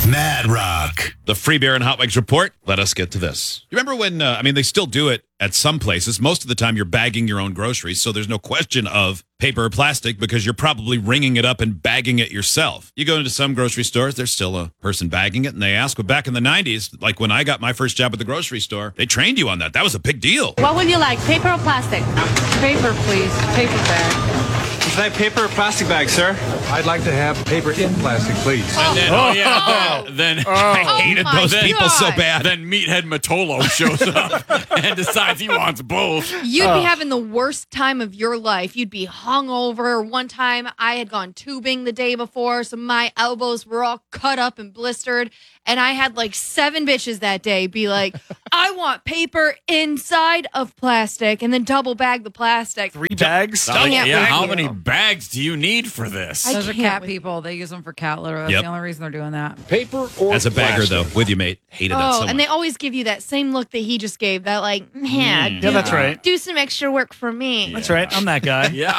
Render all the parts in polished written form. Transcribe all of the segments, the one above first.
Mad Rock. The Free Beer and Hot Wings report. Let us get to this. You remember when, they still do it at some places. Most of the time you're bagging your own groceries, so there's no question of paper or plastic because you're probably ringing it up and bagging it yourself. You go into some grocery stores, there's still a person bagging it, and they ask, but back in the 90s, like when I got my first job at the grocery store, they trained you on that. That was a big deal. What would you like, paper or plastic? Paper, please. Paper bag. Can I have paper or plastic bag, sir? I'd like to have paper in plastic, please. And then, I hated those people so bad. Then Meathead Matolo shows up and decides he wants both. You'd be having the worst time of your life. You'd be hungover. One time I had gone tubing the day before, so my elbows were all cut up and blistered. And I had like 7 bitches that day be like, I want paper inside of plastic, and then double bag the plastic. 3 bags? How many bags do you need for this? Those are cat people. They use them for cat litter. That's the only reason they're doing that. Paper or As a bagger, plastic? though, with you, mate. Hated that so much. And they always give you that same look that he just gave. That like, man, Yeah, that's right. do some extra work for me. That's right. I'm that guy. Yeah,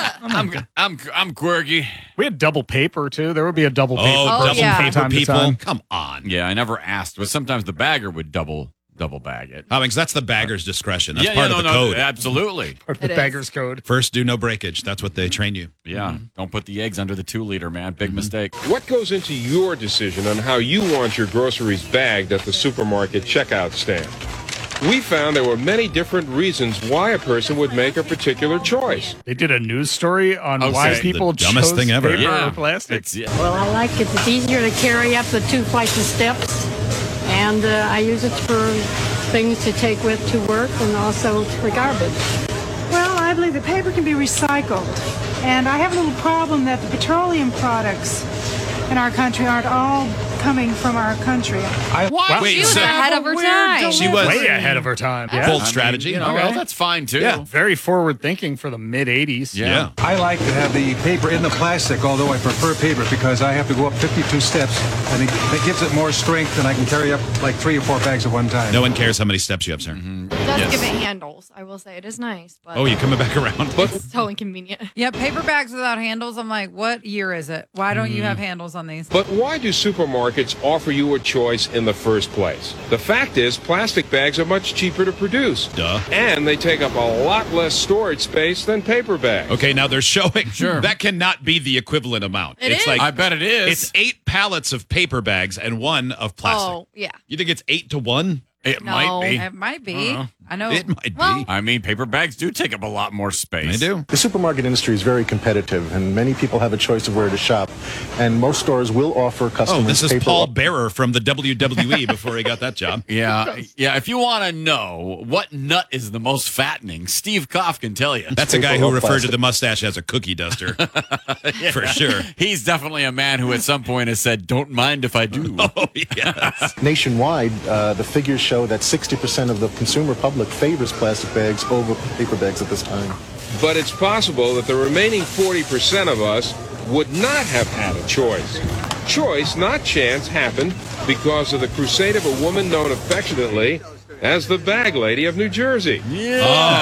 I'm quirky. We had double paper, too. There would be a double paper. double yeah. paper Time to people. time. Come on. Yeah, I never asked, but sometimes the bagger would double bag it. Hot Wings, that's the bagger's discretion. That's part of the code. Absolutely. Or the It beggar's code. First, do no breakage. That's what they train you. Yeah, don't put the eggs under the 2-liter, man. Big mistake. What goes into your decision on how you want your groceries bagged at the supermarket checkout stand? We found there were many different reasons why a person would make a particular choice. They did a news story on why Okay. people The dumbest chose thing ever. paper Yeah. or plastic. Well, I like it. It's easier to carry up the 2 flights of steps. And I use it for things to take with to work and also for garbage. Well, I believe that paper can be recycled. And I have a little problem that the petroleum products in our country aren't all coming from our country. Wait, She was so ahead of her time. she was Way ahead of her time. Yeah. bold strategy. You know, Okay. well, that's fine, too. Yeah, very forward thinking for the mid-'80s. Yeah. I like to have the paper in the plastic, although I prefer paper because I have to go up 52 steps, and it gives it more strength, and I can carry up like 3 or 4 bags at one time. No one cares how many steps you have, sir. It does give it handles. I will say it is nice, but Oh, you coming back around? it's so inconvenient. Yeah, paper bags without handles. I'm like, what year is it? Why don't you have handles on these? But why do supermarkets offer you a choice in the first place? The fact is, plastic bags are much cheaper to produce. Duh. And they take up a lot less storage space than paper bags. Okay, now they're showing. Sure. That cannot be the equivalent amount. It it's is. like I bet it is. it's 8 pallets of paper bags and 1 of plastic. Oh, yeah. You think it's 8 to 1? It No. might be. It might be. I know. It might Well- be. I mean, paper bags do take up a lot more space. They do. The supermarket industry is very competitive, and many people have a choice of where to shop. And most stores will offer Oh, customers this is paper. Paul Bearer from the WWE before he got that job. Yeah. If you want to know what nut is the most fattening, Steve Koff can tell you. That's a guy Paper who or referred to plastic. the mustache as a cookie duster. For sure. He's definitely a man who at some point has said, "Don't mind if I do." Oh, yes. Nationwide, the figures show that 60% of the consumer public favors plastic bags over paper bags at this time. But it's possible that the remaining 40% of us would not have had a choice. Choice, not chance, happened because of the crusade of a woman known affectionately as the Bag Lady of New Jersey. Yeah.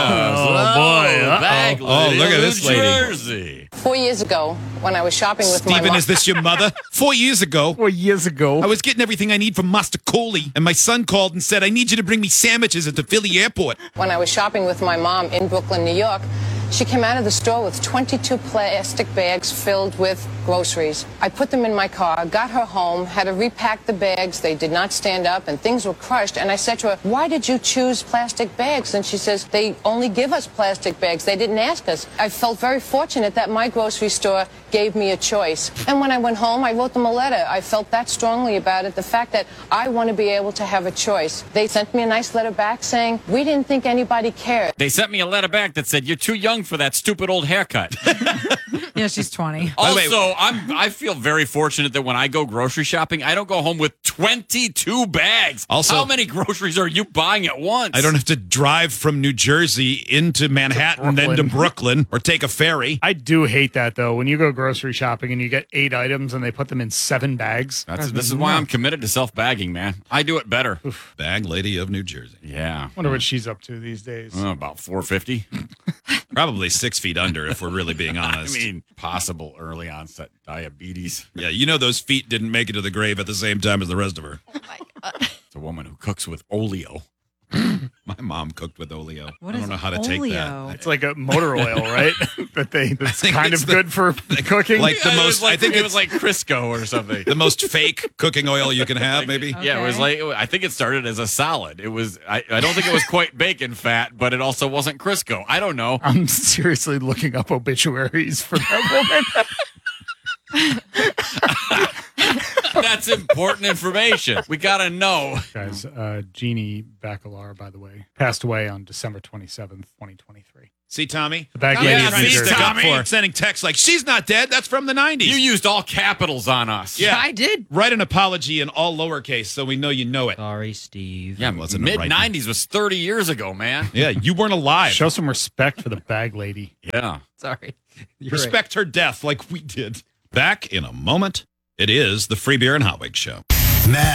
Oh, boy. Uh-oh. Bag Oh, lady look at of this New lady. Jersey. 4 years ago, when I was shopping with my Stephen, mom, is this your mother? 4 years ago, 4 years ago. I was getting everything I need from Master Coley, and my son called and said, I need you to bring me sandwiches at the Philly airport. when I was shopping with my mom in Brooklyn, New York, she came out of the store with 22 plastic bags filled with groceries. I put them in my car, got her home, had to repack the bags. They did not stand up and things were crushed. And I said to her, why did you choose plastic bags? And she says, they only give us plastic bags. They didn't ask us. I felt very fortunate that my grocery store gave me a choice. And when I went home, I wrote them a letter. I felt that strongly about it, the fact that I want to be able to have a choice. They sent me a nice letter back saying, we didn't think anybody cared. They sent me a letter back that said, "You're too young for that stupid old haircut." Yeah, she's 20. Also, I feel very fortunate that when I go grocery shopping, I don't go home with 22 bags. Also- how many groceries are you buying at once? I don't have to drive from New Jersey into Manhattan, then to Brooklyn, or take a ferry. I do hate that, though. When you go grocery shopping and you get 8 items and they put them in 7 bags. This is why I'm committed to self-bagging, man. I do it better. Bag Lady of New Jersey. Yeah. Wonder what she's up to these days. About $4.50. Probably 6 feet under, if we're really being honest. I mean, possible early onset diabetes. Yeah, you know those feet didn't make it to the grave at the same time as the rest of her. Oh my God. It's a woman who cooks with oleo. My mom cooked with oleo. What I don't is know how to take oleo? that. It's like a motor oil, right? That's think kind it's of the- good for cooking. Like the Yeah, it most, was like, I think it it's was like Crisco or something. the most fake cooking oil you can have, maybe. Yeah, it was Okay. like I think it started as a salad. It was I don't think it was quite bacon fat, but it also wasn't Crisco. I don't know. I'm seriously looking up obituaries for that woman. That's important information. We gotta know. Guys, Jeannie Bacalar, by the way, passed away on December 27th, 2023. See, Tommy? The bag Oh, lady yeah, of Trying to see, New stick Jersey. up Tommy. for sending texts like, she's not dead. That's from the 90s. You used all capitals on us. Yeah. I did. Write an apology in all lowercase so we know you know it. Sorry, Steve. Yeah, Wasn't mid right. 90s was 30 years ago, man. Yeah, you weren't alive. Show some respect for the bag lady. Yeah. Sorry. You're Respect her death like we did. Back in a moment. It is the Free Beer and Hot Wings Show.